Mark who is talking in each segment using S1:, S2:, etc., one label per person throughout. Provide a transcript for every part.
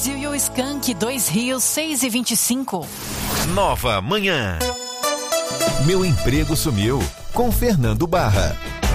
S1: E o Skank, 2 Rios, 6h25.
S2: Nova Manhã. Meu emprego sumiu, com Fernando Barra.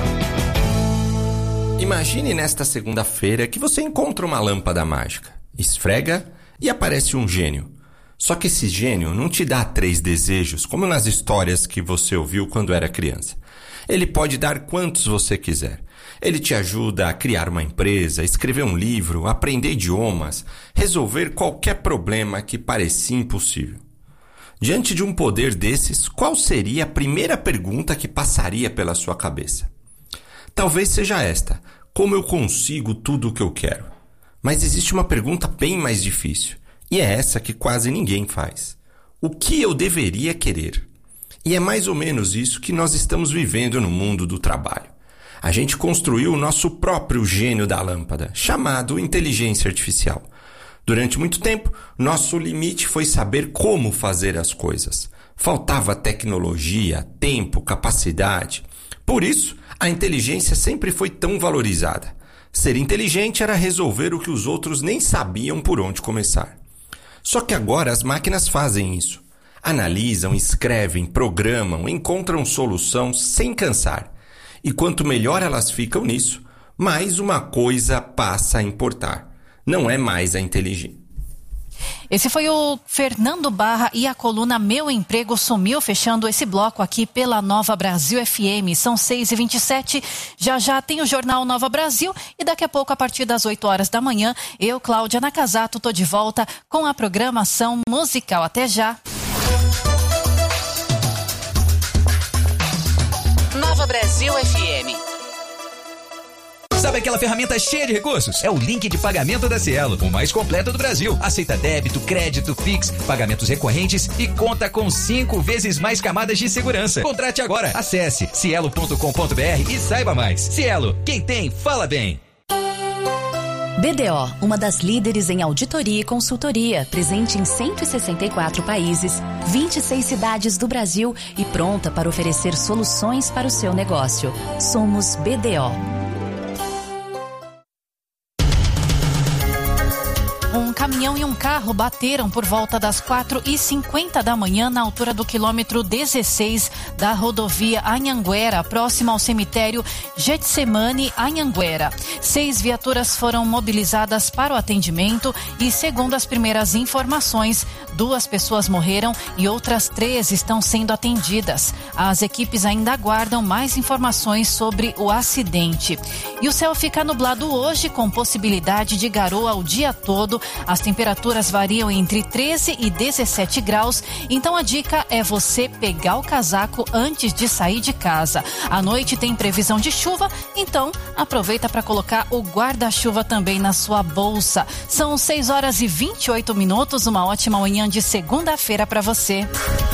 S3: Imagine nesta segunda-feira que você encontra uma lâmpada mágica, esfrega e aparece um gênio. Só que esse gênio não te dá 3 desejos, como nas histórias que você ouviu quando era criança. Ele pode dar quantos você quiser. Ele te ajuda a criar uma empresa, escrever um livro, aprender idiomas, resolver qualquer problema que parecia impossível. Diante de um poder desses, qual seria a primeira pergunta que passaria pela sua cabeça? Talvez seja esta: como eu consigo tudo o que eu quero? Mas existe uma pergunta bem mais difícil, e é essa que quase ninguém faz. O que eu deveria querer? E é mais ou menos isso que nós estamos vivendo no mundo do trabalho. A gente construiu o nosso próprio gênio da lâmpada, chamado inteligência artificial. Durante muito tempo, nosso limite foi saber como fazer as coisas. Faltava tecnologia, tempo, capacidade. Por isso, a inteligência sempre foi tão valorizada. Ser inteligente era resolver o que os outros nem sabiam por onde começar. Só que agora as máquinas fazem isso. Analisam, escrevem, programam, encontram solução sem cansar. E quanto melhor elas ficam nisso, mais uma coisa passa a importar. Não é mais a inteligência.
S1: Esse foi o Fernando Barra e a coluna Meu Emprego Sumiu, fechando esse bloco aqui pela Nova Brasil FM. São 6h27, já tem o Jornal Nova Brasil e daqui a pouco, a partir das 8 horas da manhã, eu, Cláudia Nakazato, tô de volta com a programação musical. Até já!
S4: Nova Brasil FM.
S5: Sabe aquela ferramenta cheia de recursos? É o link de pagamento da Cielo, o mais completo do Brasil. Aceita débito, crédito, Pix, pagamentos recorrentes e conta com 5 vezes mais camadas de segurança. Contrate agora. Acesse cielo.com.br e saiba mais. Cielo, quem tem, fala bem.
S6: BDO, uma das líderes em auditoria e consultoria, presente em 164 países, 26 cidades do Brasil e pronta para oferecer soluções para o seu negócio. Somos BDO.
S1: Um caminhão e um carro bateram por volta das 4h50 da manhã na altura do quilômetro 16 da rodovia Anhanguera, próximo ao cemitério Getsemane, Anhanguera. 6 viaturas foram mobilizadas para o atendimento e, segundo as primeiras informações, 2 pessoas morreram e outras 3 estão sendo atendidas. As equipes ainda aguardam mais informações sobre o acidente. E o céu fica nublado hoje, com possibilidade de garoa o dia todo. As temperaturas variam entre 13 e 17 graus, então a dica é você pegar o casaco antes de sair de casa. À noite tem previsão de chuva, então aproveita para colocar o guarda-chuva também na sua bolsa. São 6h28, uma ótima manhã de segunda-feira para você.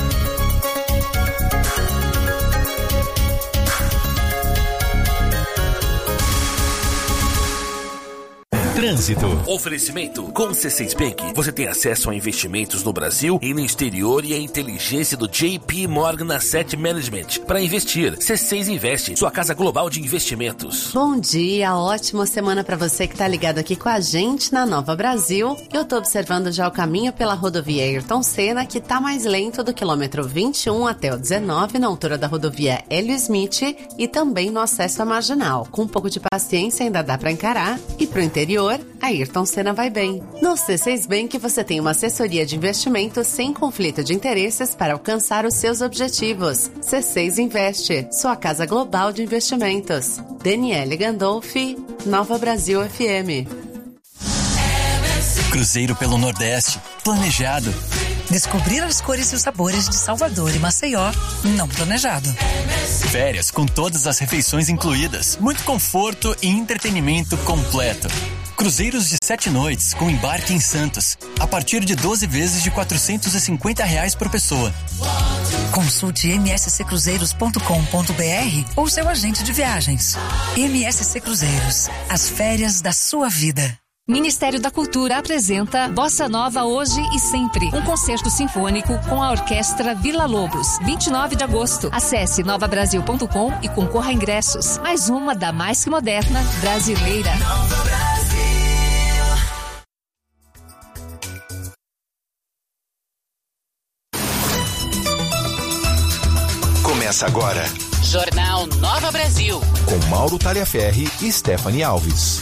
S2: Trânsito.
S7: Oferecimento. Com C6 Bank, você tem acesso a investimentos no Brasil e no exterior e a inteligência do JP Morgan Asset Management para investir. C6 Investe, sua casa global de investimentos.
S8: Bom dia, ótima semana para você que tá ligado aqui com a gente na Nova Brasil. Eu tô observando já o caminho pela rodovia Ayrton Senna, que tá mais lento do quilômetro 21 até o 19, na altura da rodovia Hélio Smith e também no acesso à Marginal. Com um pouco de paciência ainda dá para encarar. E pro interior, a Ayrton Senna vai bem. No C6 Bank você tem uma assessoria de investimentos sem conflito de interesses para alcançar os seus objetivos. C6 Investe, sua casa global de investimentos. Daniele Gandolfi, Nova Brasil FM.
S9: Cruzeiro pelo Nordeste, planejado.
S10: Descobrir as cores e os sabores de Salvador e Maceió, não planejado.
S9: Férias com todas as refeições incluídas, muito conforto e entretenimento completo. Cruzeiros de 7 noites com embarque em Santos, a partir de 12 vezes de R$450 por pessoa.
S10: Consulte msccruzeiros.com.br ou seu agente de viagens. MSC Cruzeiros, as férias da sua vida.
S11: Ministério da Cultura apresenta Bossa Nova Hoje e Sempre, um concerto sinfônico com a Orquestra Vila Lobos, 29 de agosto. Acesse novabrasil.com e concorra a ingressos. Mais uma da mais que moderna brasileira.
S2: Começa agora.
S4: Jornal Nova Brasil.
S2: Com Mauro Talhaferri e Stephanie Alves.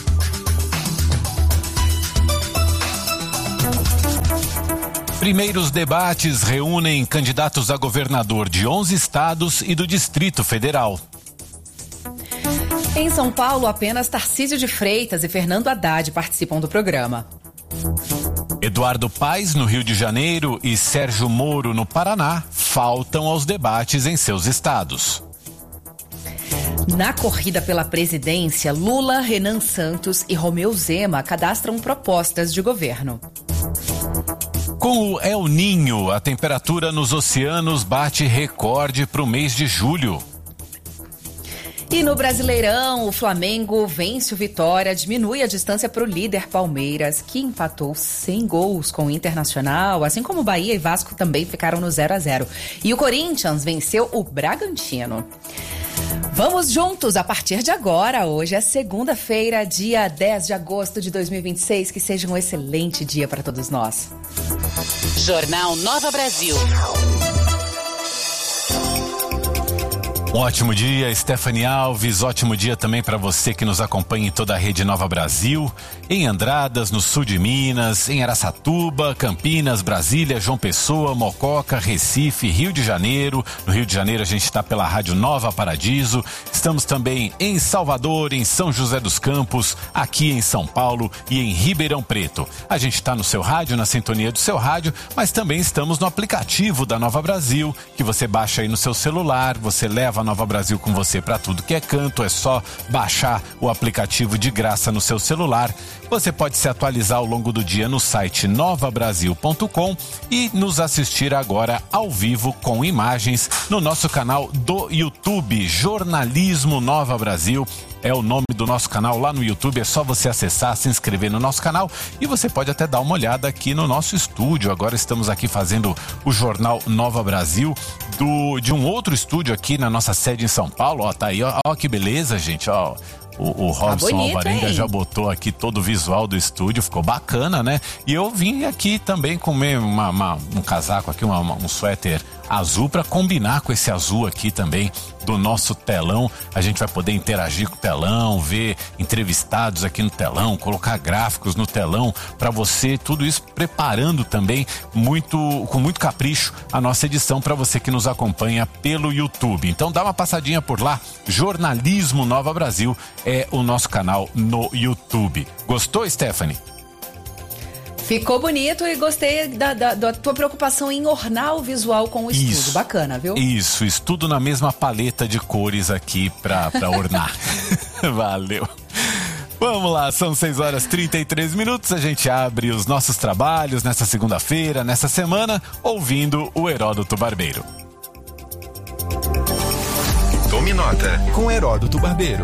S12: Primeiros debates reúnem candidatos a governador de 11 estados e do Distrito Federal.
S13: Em São Paulo, apenas Tarcísio de Freitas e Fernando Haddad participam do programa.
S12: Eduardo Paes, no Rio de Janeiro, e Sérgio Moro, no Paraná, faltam aos debates em seus estados.
S13: Na corrida pela presidência, Lula, Renan Santos e Romeu Zema cadastram propostas de governo.
S12: Com o El Niño, a temperatura nos oceanos bate recorde para o mês de julho.
S13: E no Brasileirão, o Flamengo vence o Vitória, diminui a distância para o líder Palmeiras, que empatou 100 gols com o Internacional, assim como Bahia e Vasco também ficaram no 0-0. E o Corinthians venceu o Bragantino. Vamos juntos a partir de agora. Hoje é segunda-feira, dia 10 de agosto de 2026. Que seja um excelente dia para todos nós.
S4: Jornal Nova Brasil.
S12: Um ótimo dia, Stephanie Alves. Ótimo dia também para você que nos acompanha em toda a rede Nova Brasil, em Andradas, no sul de Minas, em Araçatuba, Campinas, Brasília, João Pessoa, Mococa, Recife, Rio de Janeiro. No Rio de Janeiro a gente está pela Rádio Nova Paradiso. Estamos também em Salvador, em São José dos Campos, aqui em São Paulo e em Ribeirão Preto. A gente está no seu rádio, na sintonia do seu rádio, mas também estamos no aplicativo da Nova Brasil, que você baixa aí no seu celular, você leva a Nova Brasil com você para tudo que é canto, é só baixar o aplicativo de graça no seu celular. Você pode se atualizar ao longo do dia no site novabrasil.com e nos assistir agora ao vivo com imagens no nosso canal do YouTube, Jornalismo Nova Brasil. É o nome do nosso canal lá no YouTube, é só você acessar, se inscrever no nosso canal e você pode até dar uma olhada aqui no nosso estúdio. Agora estamos aqui fazendo o Jornal Nova Brasil de um outro estúdio aqui na nossa sede em São Paulo. Ó, tá aí, ó que beleza, gente, ó. O Robson Alvarenga já botou aqui todo o visual do estúdio, ficou bacana, né? E eu vim aqui também comer um casaco aqui, um suéter azul para combinar com esse azul aqui também do nosso telão. A gente vai poder interagir com o telão, ver entrevistados aqui no telão, colocar gráficos no telão para você, tudo isso preparando também com muito capricho a nossa edição para você que nos acompanha pelo YouTube. Então dá uma passadinha por lá, Jornalismo Nova Brasil é o nosso canal no YouTube. Gostou, Stephanie?
S13: Ficou bonito e gostei da tua preocupação em ornar o visual com o estúdio.
S12: Isso,
S13: bacana, viu?
S12: Isso, tudo na mesma paleta de cores aqui pra ornar. Valeu. Vamos lá, são 6h33. A gente abre os nossos trabalhos nessa segunda-feira, nessa semana, ouvindo o Heródoto Barbeiro.
S2: Tome nota com Heródoto Barbeiro.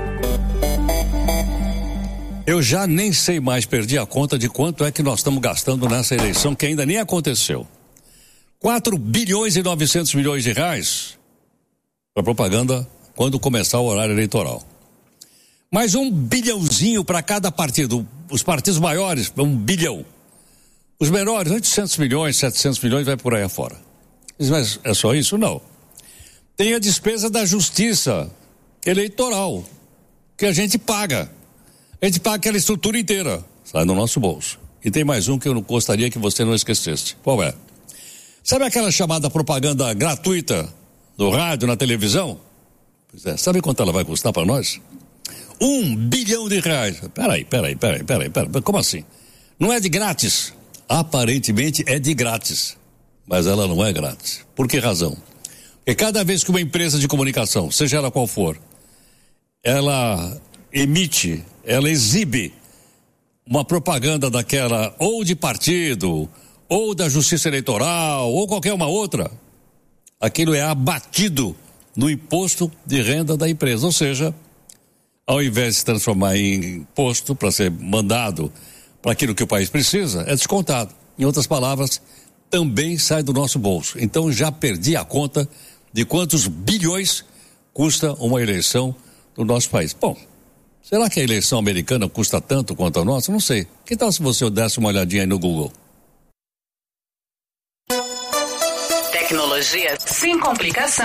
S14: Eu já nem sei mais, perdi a conta de quanto é que nós estamos gastando nessa eleição que ainda nem aconteceu. 4 bilhões e 900 milhões de reais para propaganda quando começar o horário eleitoral. Mais 1 bilhãozinho para cada partido. Os partidos maiores, 1 bilhão. Os menores, 800 milhões, 700 milhões, vai por aí afora. Mas é só isso? Não. Tem a despesa da justiça eleitoral, que a gente paga. A gente paga aquela estrutura inteira, sai no nosso bolso. E tem mais um que eu não gostaria que você não esquecesse. Qual é? Sabe aquela chamada propaganda gratuita do rádio, na televisão? Pois é, sabe quanto ela vai custar para nós? 1 bilhão de reais. Peraí. Como assim? Não é de grátis? Aparentemente é de grátis. Mas ela não é grátis. Por que razão? Porque cada vez que uma empresa de comunicação, seja ela qual for, ela emite, ela exibe uma propaganda daquela ou de partido, ou da Justiça Eleitoral, ou qualquer uma outra, aquilo é abatido no imposto de renda da empresa. Ou seja, ao invés de se transformar em imposto para ser mandado para aquilo que o país precisa, é descontado. Em outras palavras, também sai do nosso bolso. Então já perdi a conta de quantos bilhões custa uma eleição no nosso país. Bom, será que a eleição americana custa tanto quanto a nossa? Não sei. Que tal se você desse uma olhadinha aí no Google?
S4: Tecnologia sem complicação.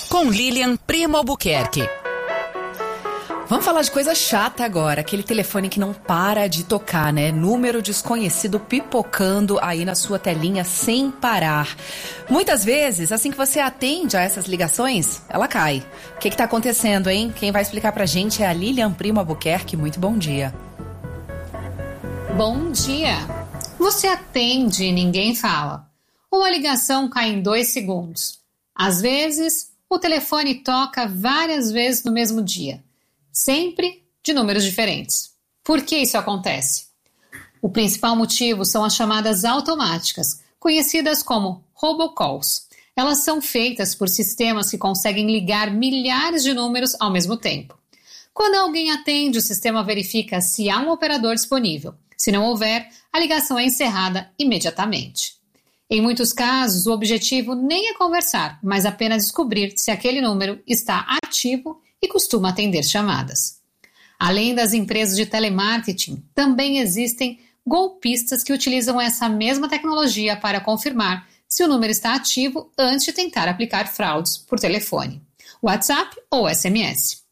S4: com Lilian Primo Albuquerque.
S13: Vamos falar de coisa chata agora, aquele telefone que não para de tocar, né? Número desconhecido pipocando aí na sua telinha sem parar. Muitas vezes, assim que você atende a essas ligações, ela cai. O que tá acontecendo, hein? Quem vai explicar pra gente é a Lilian Primo Albuquerque. Muito bom dia.
S15: Bom dia. Você atende e ninguém fala. Ou a ligação cai em 2 segundos. Às vezes, o telefone toca várias vezes no mesmo dia. Sempre de números diferentes. Por que isso acontece? O principal motivo são as chamadas automáticas, conhecidas como robocalls. Elas são feitas por sistemas que conseguem ligar milhares de números ao mesmo tempo. Quando alguém atende, o sistema verifica se há um operador disponível. Se não houver, a ligação é encerrada imediatamente. Em muitos casos, o objetivo nem é conversar, mas apenas descobrir se aquele número está ativo e costuma atender chamadas. Além das empresas de telemarketing, também existem golpistas que utilizam essa mesma tecnologia para confirmar se o número está ativo antes de tentar aplicar fraudes por telefone, WhatsApp ou SMS.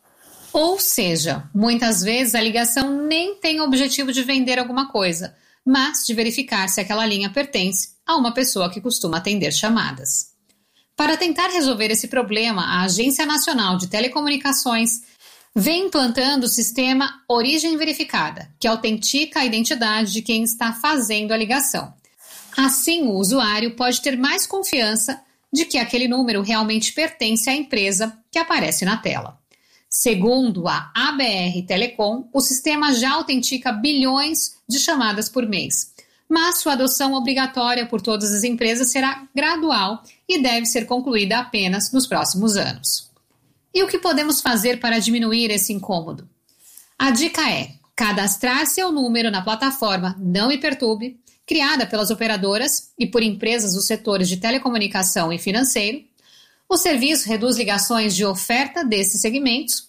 S15: Ou seja, muitas vezes a ligação nem tem o objetivo de vender alguma coisa, mas de verificar se aquela linha pertence a uma pessoa que costuma atender chamadas. Para tentar resolver esse problema, a Agência Nacional de Telecomunicações vem implantando o sistema Origem Verificada, que autentica a identidade de quem está fazendo a ligação. Assim, o usuário pode ter mais confiança de que aquele número realmente pertence à empresa que aparece na tela. Segundo a ABR Telecom, o sistema já autentica bilhões de chamadas por mês, mas sua adoção obrigatória por todas as empresas será gradual e deve ser concluída apenas nos próximos anos. E o que podemos fazer para diminuir esse incômodo? A dica é cadastrar seu número na plataforma Não Me Perturbe, criada pelas operadoras e por empresas dos setores de telecomunicação e financeiro. O serviço reduz ligações de oferta desses segmentos,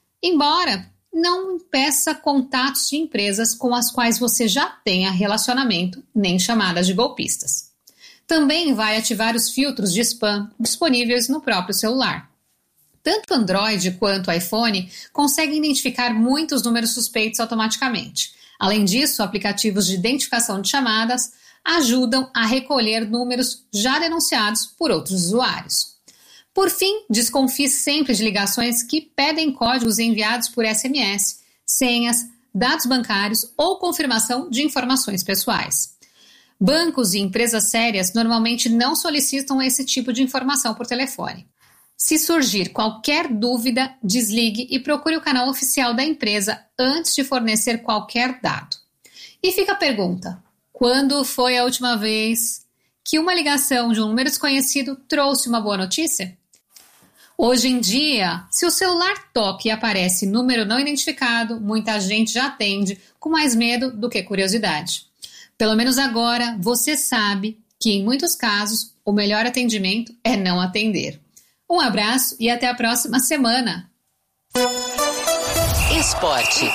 S15: embora não impeça contatos de empresas com as quais você já tenha relacionamento, nem chamadas de golpistas. Também vai ativar os filtros de spam disponíveis no próprio celular. Tanto Android quanto iPhone conseguem identificar muitos números suspeitos automaticamente. Além disso, aplicativos de identificação de chamadas ajudam a recolher números já denunciados por outros usuários. Por fim, desconfie sempre de ligações que pedem códigos enviados por SMS, senhas, dados bancários ou confirmação de informações pessoais. Bancos e empresas sérias normalmente não solicitam esse tipo de informação por telefone. Se surgir qualquer dúvida, desligue e procure o canal oficial da empresa antes de fornecer qualquer dado. E fica a pergunta: quando foi a última vez que uma ligação de um número desconhecido trouxe uma boa notícia? Hoje em dia, se o celular toca e aparece número não identificado, muita gente já atende com mais medo do que curiosidade. Pelo menos agora, você sabe que, em muitos casos, o melhor atendimento é não atender. Um abraço e até a próxima semana.
S4: Esporte.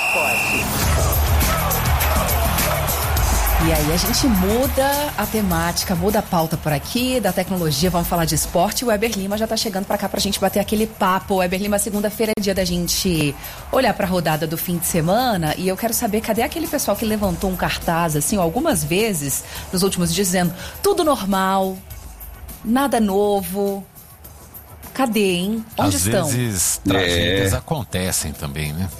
S13: E aí a gente muda a temática, muda a pauta por aqui, da tecnologia, vamos falar de esporte. O Weber Lima já tá chegando pra cá pra gente bater aquele papo. Weber Lima, segunda-feira é dia da gente olhar pra rodada do fim de semana e eu quero saber, cadê aquele pessoal que levantou um cartaz, assim, algumas vezes nos últimos dias, dizendo tudo normal, nada novo. Cadê, hein? Onde estão?
S12: Às vezes tragédias acontecem também, né?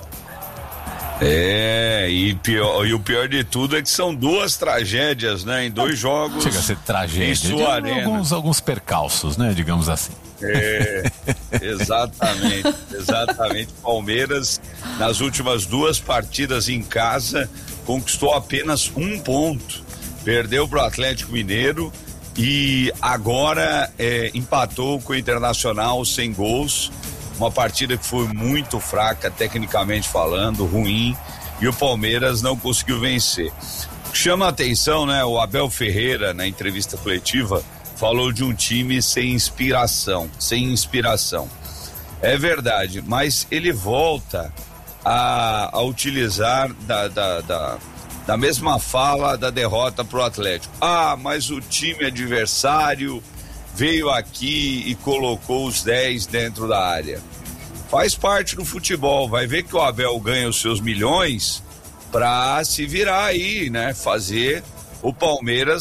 S16: E o pior de tudo é que são 2 tragédias, né? Em 2 jogos.
S12: Chega a ser tragédia.
S16: Em sua arena.
S12: Alguns percalços, né? Digamos assim.
S16: Exatamente. Palmeiras, nas últimas 2 partidas em casa, conquistou apenas 1 ponto. Perdeu para o Atlético Mineiro e agora empatou com o Internacional sem gols. Uma partida que foi muito fraca, tecnicamente falando, ruim, e o Palmeiras não conseguiu vencer. Chama a atenção, né? O Abel Ferreira, na entrevista coletiva, falou de um time sem inspiração. É verdade, mas ele volta a utilizar da mesma fala da derrota pro Atlético. Mas o time adversário veio aqui e colocou os 10 dentro da área. Faz parte do futebol, vai ver que o Abel ganha os seus milhões pra se virar aí, né? Fazer o Palmeiras